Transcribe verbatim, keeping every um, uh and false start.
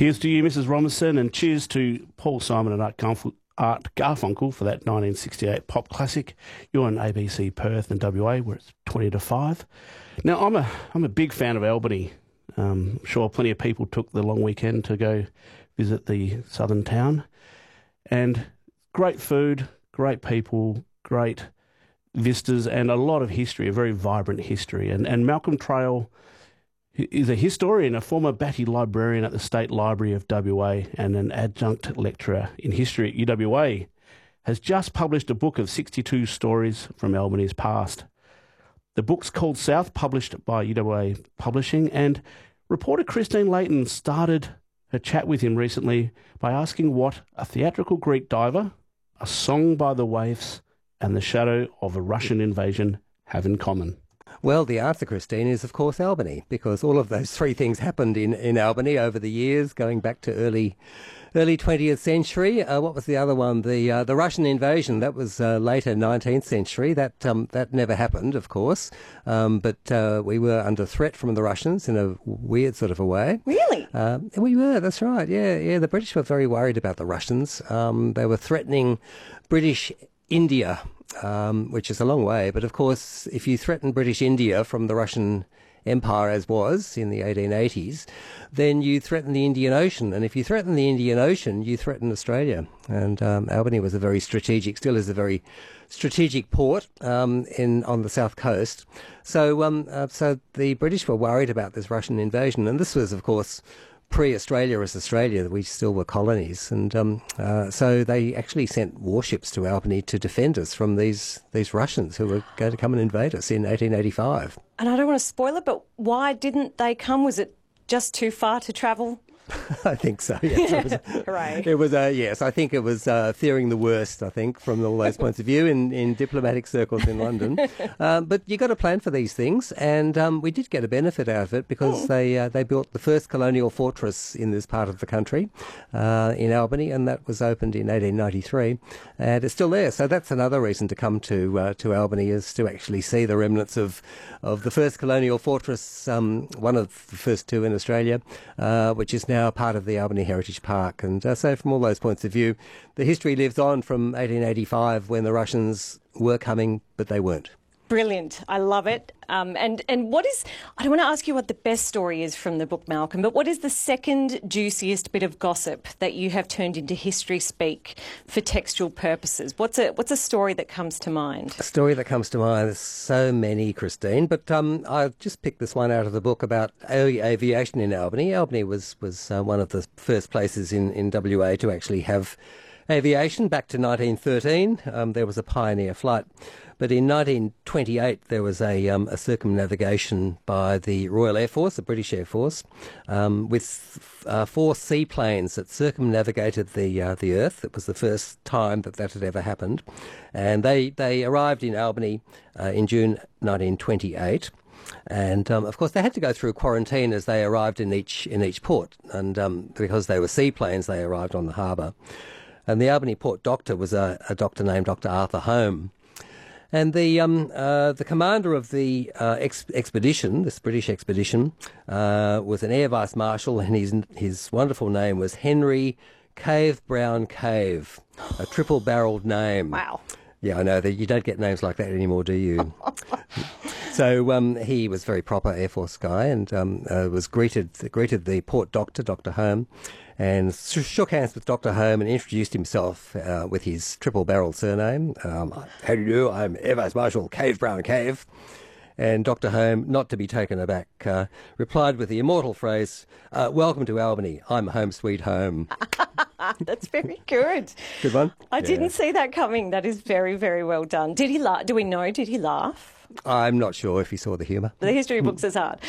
Here's to you, Missus Robinson, and cheers to Paul Simon and Art Garfunkel, Art Garfunkel for that nineteen sixty-eight pop classic. You're on A B C Perth and W A, where it's twenty to five. Now, I'm a I'm a big fan of Albany. Um, I'm sure plenty of people took the long weekend to go visit the southern town. And great food, great people, great vistas, and a lot of history, a very vibrant history. And, and Malcolm Trail is a historian, a former Batty librarian at the State Library of W A and an adjunct lecturer in history at U W A, has just published a book of sixty-two stories from Albany's past. The book's called South, published by U W A Publishing, and reporter Christine Layton started her chat with him recently by asking what a theatrical Greek diver, a song by the waifs, and the shadow of a Russian invasion have in common. Well, the answer, Christine, is of course Albany, because all of those three things happened in, in Albany over the years, going back to early early twentieth century. Uh, what was the other one? The uh, the Russian invasion. That was uh, later nineteenth century. That um, that never happened, of course. Um, but uh, we were under threat from the Russians in a weird sort of a way. Really? Uh, we were. That's right. Yeah, yeah. The British were very worried about the Russians. Um, they were threatening British India. Um, which is a long way, but of course, if you threaten British India from the Russian Empire as was in the eighteen eighties, then you threaten the Indian Ocean, and if you threaten the Indian Ocean, you threaten Australia. And um, Albany was a very strategic, still is a very strategic port um, in on the south coast. So, um, uh, so the British were worried about this Russian invasion, and this was, of course, pre-Australia as Australia. We still were colonies, and um, uh, so they actually sent warships to Albany to defend us from these these Russians who were going to come and invade us in eighteen eighty-five. And I don't want to spoil it, but why didn't they come? Was it just too far to travel? I think so, yes. It was, Hooray. It was, uh, yes, I think it was uh, fearing the worst, I think, from all those points of view in, in diplomatic circles in London. Um, but you got to plan for these things, and um, we did get a benefit out of it because they uh, they built the first colonial fortress in this part of the country, uh, in Albany, and that was opened in eighteen ninety-three, and it's still there. So that's another reason to come to uh, to Albany, is to actually see the remnants of, of the first colonial fortress, um, one of the first two in Australia, uh, which is now part of the Albany Heritage Park. And uh, so from all those points of view, the history lives on from eighteen eighty-five, when the Russians were coming, but they weren't. Brilliant. I love it. Um, and, and what is, I don't want to ask you what the best story is from the book, Malcolm, but what is the second juiciest bit of gossip that you have turned into history speak for textual purposes? What's a what's a story that comes to mind? A story that comes to mind, there's so many, Christine, but um, I just picked this one out of the book about early aviation in Albany. Albany was, was uh, one of the first places in, in W A to actually have aviation. Back to nineteen thirteen, um, there was a Pioneer flight. But in nineteen twenty-eight, there was a, um, a circumnavigation by the Royal Air Force, the British Air Force, um, with uh, four seaplanes that circumnavigated the uh, the Earth. It was the first time that that had ever happened. And they, they arrived in Albany uh, in June nineteen twenty-eight. And um, of course, they had to go through quarantine as they arrived in each in each port. And um, because they were seaplanes, they arrived on the harbour. And the Albany port doctor was a, a doctor named Doctor Arthur Home. And the um, uh, the commander of the uh, ex- expedition, this British expedition, uh, was an air vice marshal, and his his wonderful name was Henry Cave Brown Cave, a triple-barrelled name. Wow. Yeah, I know that you don't get names like that anymore, do you? So um, he was a very proper Air Force guy, and um, uh, was greeted greeted the port doctor, Doctor Home, and sh- shook hands with Doctor Home and introduced himself uh, with his triple-barreled surname. Um, How do you do? I'm Air Vice Marshal Cave Brown Cave. And Doctor Home, not to be taken aback, uh, replied with the immortal phrase, uh, "Welcome to Albany. I'm home sweet home." That's very good. Good one? I Yeah. didn't see that coming. That is very, very well done. Did he laugh? Do we know? Did he laugh? I'm not sure if he saw the humour. The history books is hard.